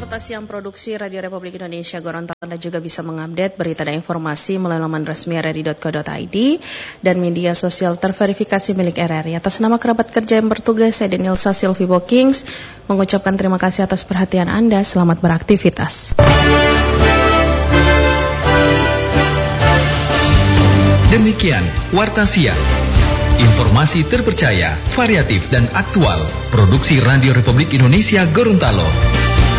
Warta Siang Produksi Radio Republik Indonesia Gorontalo. Anda juga bisa mengupdate berita dan informasi melalui laman resmi rri.co.id dan media sosial terverifikasi milik RRI. Atas nama kerabat kerja yang bertugas, saya Denilsa Silvi Bokings mengucapkan terima kasih atas perhatian Anda. Selamat beraktivitas. Demikian Warta Siang. Informasi terpercaya, variatif dan aktual. Produksi Radio Republik Indonesia Gorontalo.